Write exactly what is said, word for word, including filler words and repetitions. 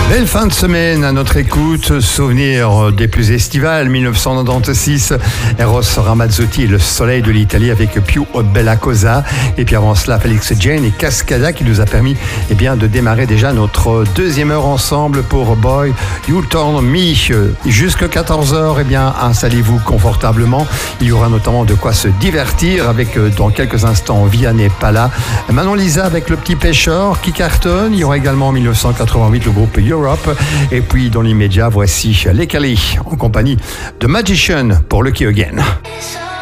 Belle fin de semaine à notre écoute, souvenir des plus estivales, dix-neuf cent quatre-vingt-seize, Eros Ramazzotti et le soleil de l'Italie avec Più Bella Cosa, et puis avant cela Felix Jaehn et Cascada qui nous a permis eh bien, de démarrer déjà notre deuxième heure ensemble pour Boy You Turn Me. Jusqu'à quatorze heures, eh bien, installez-vous confortablement, il y aura notamment de quoi se divertir avec dans quelques instants Vianney Pala, Manon Lisa avec Le Petit Pêcheur qui cartonne, il y aura également en dix-neuf cent quatre-vingt-huit le groupe Europe. Et puis dans l'immédiat, voici les Cali en compagnie de Magician pour Lucky Again.